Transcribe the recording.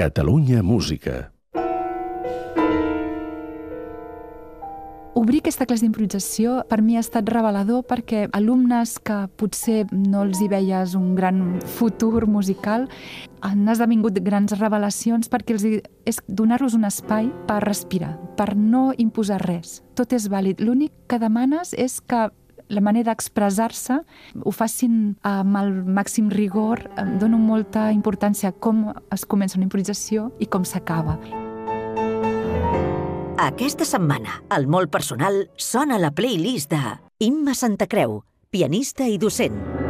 Catalunya Música. Obrir aquesta classe d'improvisació per mi ha estat revelador perquè alumnes que potser no els hi veies un gran futur musical han esdevingut grans revelacions perquè és donar-los un espai per respirar, per no imposar res. Tot és vàlid. L'únic que demanes és que la manera d'expressar-se ho facin amb el màxim rigor. Dono molta importància a com es comença una improvisació i com s'acaba. Aquesta setmana, el Molt Personal sona la playlist de Imma Santacreu, pianista i docent.